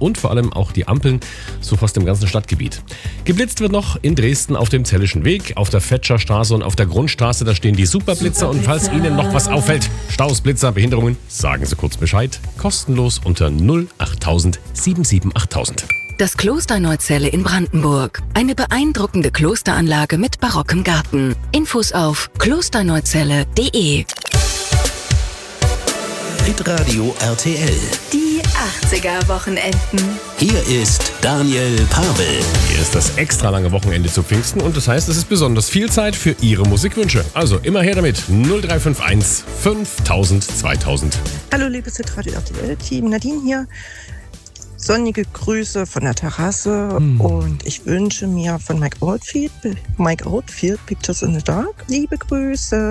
und vor allem auch die Ampeln, so fast im ganzen Stadtgebiet. Geblitzt wird noch in Dresden auf dem Zellischen Weg, auf der Fetscherstraße und auf der Grundstraße, da stehen die Superblitzer. Und falls Ihnen noch was auffällt, Staus, Blitzer, Behinderungen, sagen Sie kurz Bescheid. Kostenlos unter 08000 77 8000. Das Kloster Neuzelle in Brandenburg. Eine beeindruckende Klosteranlage mit barockem Garten. Infos auf klosterneuzelle.de. Hitradio RTL. Die 80er-Wochenenden. Hier ist Daniel Pavel. Hier ist das extra lange Wochenende zu Pfingsten und das heißt, es ist besonders viel Zeit für Ihre Musikwünsche. Also immer her damit. 0351 5000 2000. Hallo liebes Hitradio RTL-Team, Nadine hier. Sonnige Grüße von der Terrasse und ich wünsche mir von Mike Oldfield Pictures in the Dark. Liebe Grüße.